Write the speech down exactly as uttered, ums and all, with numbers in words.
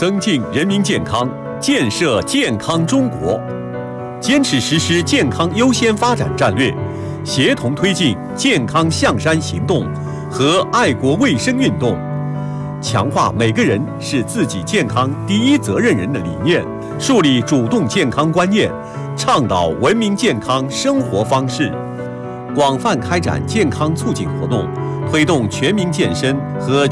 增进人民健康，建设健康中国，坚持实施健康优先发展战略，协同推进健康象山行动和爱国卫生运动，强化每个人是自己健康第一责任人的理念，树立主动健康观念，倡导文明健康生活方式，广泛开展健康促进活动，推动全民健身和